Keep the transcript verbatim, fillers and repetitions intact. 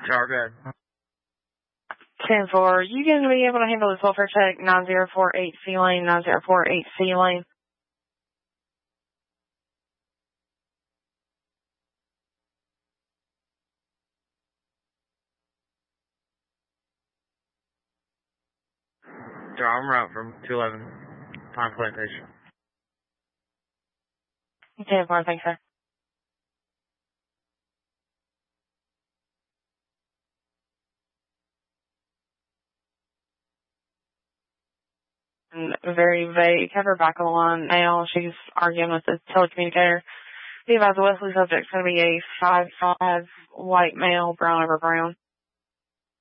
Jar, go ahead. ten four, you going to be able to handle this welfare check nine zero four eight C lane, nine zero four eight C lane? Jar, I'm route from two eleven Pine Plantation. ten four, thanks, sir. Very vague. Have her back on the line now. She's arguing with the telecommunicator. Be advised, the Wesley subject's going to be a five five white male, brown over brown.